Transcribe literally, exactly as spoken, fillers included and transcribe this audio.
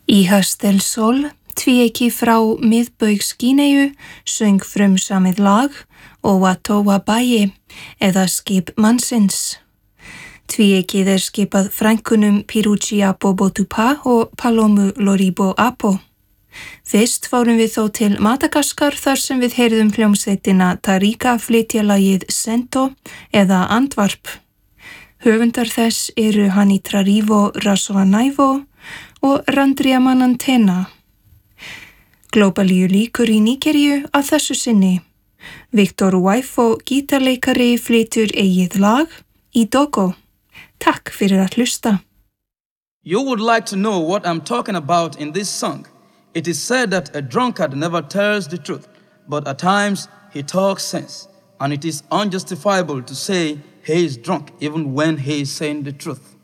Hijas del Sol, tvíeyki frá miðbaugs Gíneu, söng frumsamið lag Owatowa Bayi eða skip mannsins. Tvíeykið er skipað frænkunum Piruchia Bobotupa og Palomu Loribo Apo. Fyrst fórum við þó til Madagaskar þar sem við heyrðum hljómsveitina Tarika flytja lagið Sento eða Andvarp. Höfundar þess eru Hanitrarivo Rasoanaivo og Randriamanantena. Glóbalíu líkur í Nígeríu að þessu sinni. Victor Waifo, gítarleikari, flytur eigið lag Idogo. Takk fyrir að hlusta. You would like to know what I'm talking about in this song. It is said that a drunkard never tells the truth, but at times he talks sense, and it is unjustifiable to say he is drunk even when he is saying the truth.